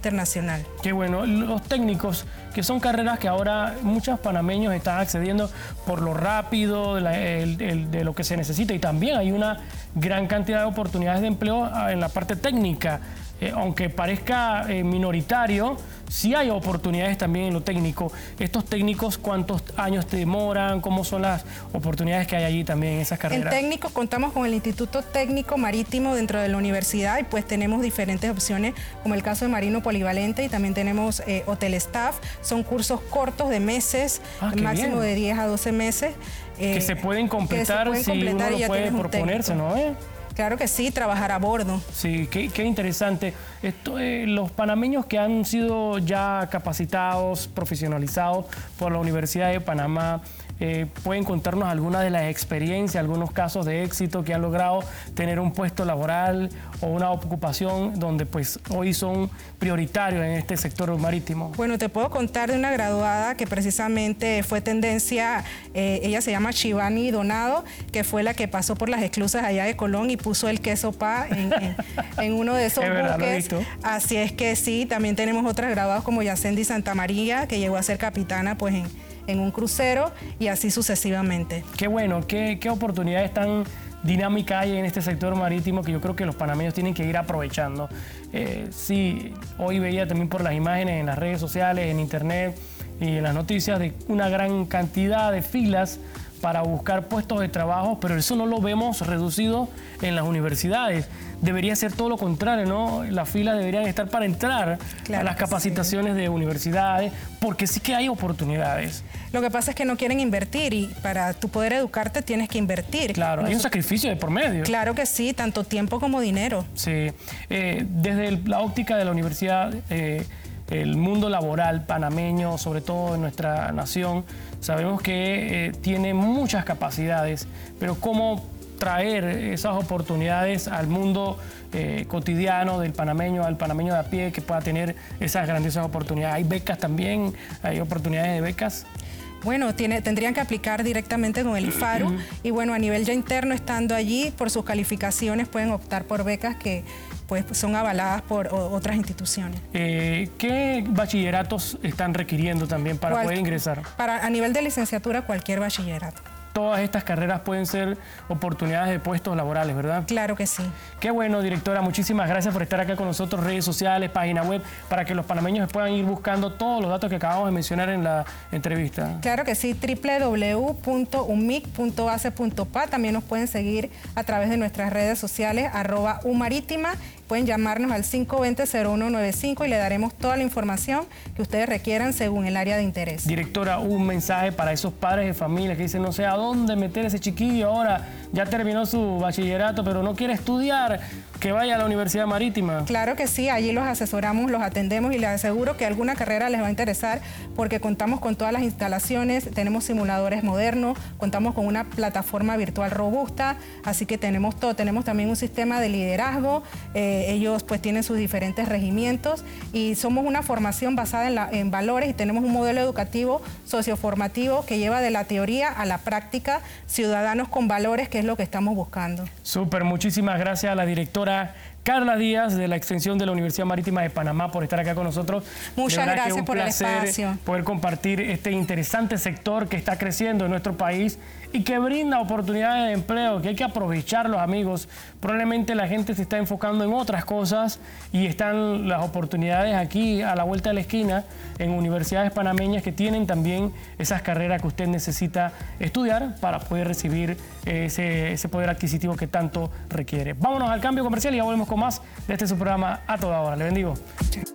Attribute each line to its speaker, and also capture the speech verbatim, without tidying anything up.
Speaker 1: internacional.
Speaker 2: Qué bueno. Los técnicos, que son carreras que ahora muchos panameños están accediendo por lo rápido, de, la, el, el, de lo que se necesita, y también hay una gran cantidad de oportunidades de empleo en la parte técnica. Eh, aunque parezca eh, minoritario, sí hay oportunidades también en lo técnico. Estos técnicos, ¿cuántos años te demoran? ¿Cómo son las oportunidades que hay allí también en esas carreras?
Speaker 1: En técnicos contamos con el Instituto Técnico Marítimo dentro de la universidad y pues tenemos diferentes opciones, como el caso de Marino Polivalente, y también tenemos eh, Hotel Staff. Son cursos cortos de meses,
Speaker 2: ah,
Speaker 1: máximo
Speaker 2: bien.
Speaker 1: de diez a doce meses.
Speaker 2: Eh, que se pueden completar,
Speaker 1: se pueden
Speaker 2: si
Speaker 1: completar
Speaker 2: uno lo puede proponerse, ¿no? ¿Eh?
Speaker 1: Claro que sí, trabajar a bordo.
Speaker 2: Sí, qué, qué interesante. Esto, eh, los panameños que han sido ya capacitados, profesionalizados por la Universidad de Panamá, eh, ¿pueden contarnos algunas de las experiencias, algunos casos de éxito que han logrado tener un puesto laboral o una ocupación donde pues hoy son prioritarios en este sector marítimo?
Speaker 1: Bueno, te puedo contar de una graduada que precisamente fue tendencia, eh, ella se llama Shivani Donado, que fue la que pasó por las esclusas allá de Colón y puso el queso pa en, en, en uno de esos
Speaker 2: es verdad,
Speaker 1: buques.
Speaker 2: ¿lo he visto?
Speaker 1: Así es que sí, también tenemos otras graduadas como Yacendi Santa María, que llegó a ser capitana pues en, en un crucero, y así sucesivamente.
Speaker 2: Qué bueno, qué, qué oportunidades tan dinámicas hay en este sector marítimo que yo creo que los panameños tienen que ir aprovechando. Eh, sí, hoy veía también por las imágenes en las redes sociales, en internet y en las noticias de una gran cantidad de filas para buscar puestos de trabajo, pero eso no lo vemos reducido en las universidades. Debería ser todo lo contrario, ¿no? Las filas deberían estar para entrar claro a las capacitaciones sí. de universidades, porque sí que hay oportunidades.
Speaker 1: Lo que pasa es que no quieren invertir, y para tú poder educarte tienes que invertir.
Speaker 2: Claro,
Speaker 1: Nos...
Speaker 2: hay un sacrificio de por medio.
Speaker 1: Claro que sí, tanto tiempo como dinero.
Speaker 2: Sí, eh, desde el, la óptica de la universidad, eh, el mundo laboral panameño, sobre todo en nuestra nación, sabemos que eh, tiene muchas capacidades, pero ¿cómo traer esas oportunidades al mundo eh, cotidiano del panameño, al panameño de a pie, que pueda tener esas grandiosas oportunidades? ¿Hay becas también? ¿Hay oportunidades de becas?
Speaker 1: Bueno, tiene, tendrían que aplicar directamente con el IFARU y bueno, a nivel ya interno, estando allí, por sus calificaciones pueden optar por becas que pues son avaladas por o, otras instituciones.
Speaker 2: Eh, ¿Qué bachilleratos están requiriendo también para
Speaker 1: Cual,
Speaker 2: poder ingresar?
Speaker 1: Para, a nivel de licenciatura, cualquier bachillerato.
Speaker 2: Todas estas carreras pueden ser oportunidades de puestos laborales, ¿verdad?
Speaker 1: Claro que sí.
Speaker 2: Qué bueno, directora. Muchísimas gracias por estar acá con nosotros. Redes sociales, página web, para que los panameños puedan ir buscando todos los datos que acabamos de mencionar en la entrevista.
Speaker 1: Claro que sí, doble u doble u doble u punto u m i c punto base punto p a. También nos pueden seguir a través de nuestras redes sociales, arroba umarítima. Pueden llamarnos al cinco dos cero, cero uno nueve cinco y le daremos toda la información que ustedes requieran según el área de interés.
Speaker 2: Directora, un mensaje para esos padres de familia que dicen, no sé a dónde meter ese chiquillo ahora, ya terminó su bachillerato, pero no quiere estudiar, que vaya a la Universidad Marítima.
Speaker 1: Claro que sí, allí los asesoramos, los atendemos y les aseguro que alguna carrera les va a interesar porque contamos con todas las instalaciones, tenemos simuladores modernos, contamos con una plataforma virtual robusta, así que tenemos todo, tenemos también un sistema de liderazgo, eh, ellos pues tienen sus diferentes regimientos y somos una formación basada en, la, en valores y tenemos un modelo educativo socioformativo que lleva de la teoría a la práctica, ciudadanos con valores, que es lo que estamos buscando.
Speaker 2: Súper, muchísimas gracias a la directora Carla Díaz de la extensión de la Universidad Marítima de Panamá por estar acá con nosotros.
Speaker 1: Muchas gracias por el espacio.
Speaker 2: Poder compartir este interesante sector que está creciendo en nuestro país y que brinda oportunidades de empleo, que hay que aprovecharlos, amigos. Probablemente la gente se está enfocando en otras cosas y están las oportunidades aquí a la vuelta de la esquina en universidades panameñas que tienen también esas carreras que usted necesita estudiar para poder recibir ese, ese poder adquisitivo que tanto requiere. Vámonos al cambio comercial y ya volvemos con más de este su programa A Toda Hora. Le bendigo.